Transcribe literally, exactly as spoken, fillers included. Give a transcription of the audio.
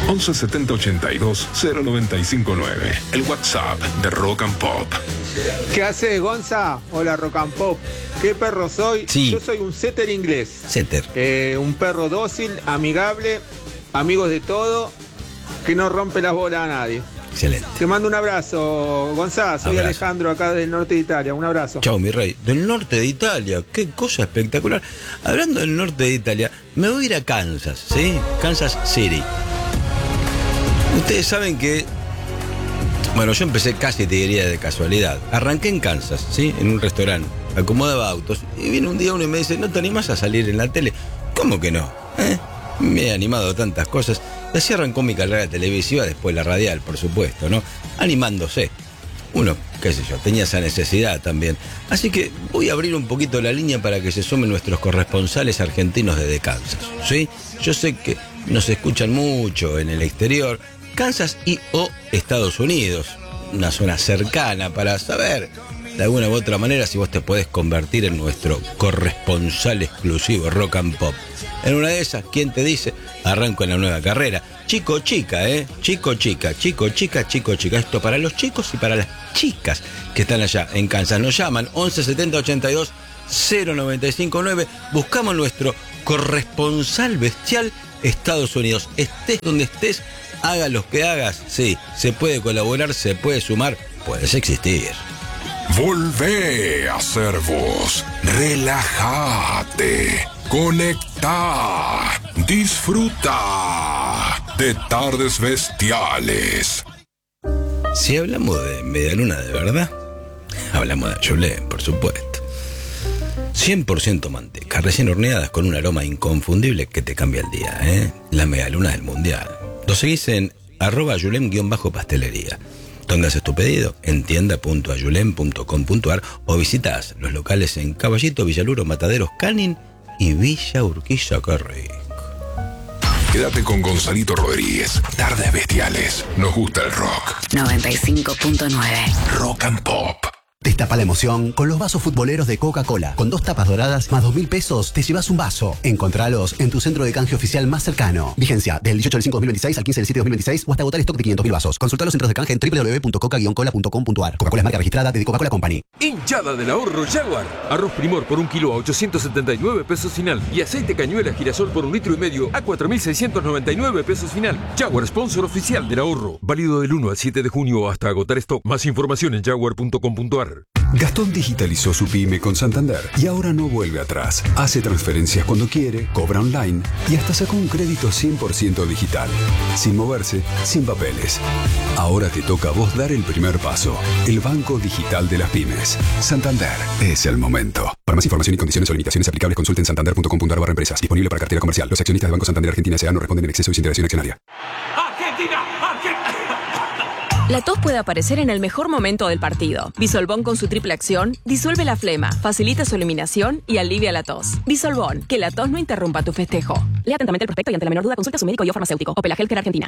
once setenta ochenta y dos cero noventa y cinco nueve. El WhatsApp de Rock and Pop. ¿Qué haces, Gonza? Hola, Rock and Pop. ¿Qué perro soy? Sí. Yo soy un setter inglés. Setter. Eh, un perro dócil, amigable, amigos de todo, que no rompe las bolas a nadie. Excelente. Te mando un abrazo, Gonza. Soy Abrazo. Alejandro, acá del norte de Italia. Un abrazo. Chao, mi rey. Del norte de Italia. Qué cosa espectacular. Hablando del norte de Italia, me voy a ir a Kansas, ¿sí? Kansas City. Ustedes saben que... Bueno, yo empecé casi, te diría, de casualidad. Arranqué en Kansas, ¿sí? En un restaurante. Acomodaba autos. Y viene un día uno y me dice, ¿no te animás a salir en la tele? ¿Cómo que no? ¿Eh? Me he animado a tantas cosas. Y así arrancó mi carrera televisiva, después la radial, por supuesto, ¿no? Animándose. Uno, qué sé yo, tenía esa necesidad también. Así que voy a abrir un poquito la línea para que se sumen nuestros corresponsales argentinos desde Kansas, ¿sí? Yo sé que nos escuchan mucho en el exterior, Kansas y o Estados Unidos, una zona cercana para saber de alguna u otra manera si vos te podés convertir en nuestro corresponsal exclusivo Rock and Pop. En una de esas, ¿quién te dice? Arranco en la nueva carrera. Chico, chica, ¿eh? Chico, chica, chico, chica, chico, chica. Esto para los chicos y para las chicas que están allá en Kansas. Nos llaman once setenta ochenta y dos cero noventa y cinco nueve. Buscamos nuestro corresponsal bestial Estados Unidos. Estés donde estés, hagas lo que hagas. Sí, se puede colaborar, se puede sumar, puedes existir. Volvé a ser vos. Relájate. Conecta. Disfruta de tardes bestiales. Si hablamos de medialuna de verdad, hablamos de Julem, por supuesto. cien por ciento manteca, recién horneadas con un aroma inconfundible que te cambia el día, ¿eh? La medialuna del mundial. Lo seguís en arroba Julem-pastelería. Donde haces tu pedido en tienda punto ayulem punto com punto ar o visitas los locales en Caballito, Villaluro, Mataderos, Canin y Villa Urquiza. ¡Qué rico! Quédate con Gonzalito Rodríguez. Tardes bestiales. Nos gusta el rock. noventa y cinco punto nueve. Rock and Pop. Destapa la emoción con los vasos futboleros de Coca-Cola. Con dos tapas doradas más dos mil pesos te llevas un vaso. Encontralos en tu centro de canje oficial más cercano. Vigencia del dieciocho del cinco de dos mil veintiséis al quince del siete de dos mil veintiséis o hasta agotar stock de quinientos mil vasos. Consulta los centros de canje en doble u doble u doble u punto coca guion cola punto com punto ar. Coca-Cola es marca registrada de The Coca-Cola Company. Hinchada del ahorro Jaguar. Arroz Primor por un kilo a ochocientos setenta y nueve pesos final. Y aceite cañuela girasol por un litro y medio a cuatro mil seiscientos noventa y nueve pesos final. Jaguar, sponsor oficial del ahorro. Válido del uno al siete de junio hasta agotar stock. Más información en jaguar punto com punto ar. Gastón digitalizó su pyme con Santander y ahora no vuelve atrás. Hace transferencias cuando quiere, cobra online y hasta sacó un crédito cien por ciento digital. Sin moverse, sin papeles. Ahora te toca a vos dar el primer paso. El Banco Digital de las Pymes. Santander. Es el momento. Para más información y condiciones o limitaciones aplicables, consulten santander punto com punto ar barra empresas. Disponible para cartera comercial. Los accionistas de Banco Santander Argentina S A no responden en exceso y sin interacción accionaria. ¡Argentina! ¡Argentina! La tos puede aparecer en el mejor momento del partido. Bisolbón con su triple acción disuelve la flema, facilita su eliminación y alivia la tos. Bisolbón, que la tos no interrumpa tu festejo. Lea atentamente el prospecto y ante la menor duda consulta a su médico y o farmacéutico. Opel Healthcare Argentina.